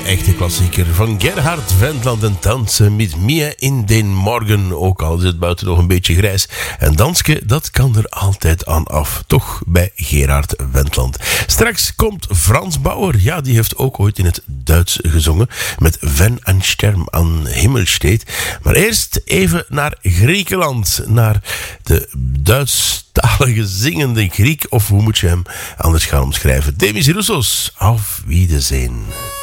echte klassieker van Gerhard Wendland en Tanzen met Mia in den Morgen. Ook al is het buiten nog een beetje grijs. En danske, dat kan er altijd aan af. Toch bij Gerhard Wendland. Straks komt Frans Bauer. Ja, die heeft ook ooit in het Duits gezongen. Met Wenn ein Stern am Himmel steht. Maar eerst even naar Griekenland. Naar de Duits-talige zingende Griek. Of hoe moet je hem anders gaan omschrijven? Demis Roussos. Auf Wiedersehen.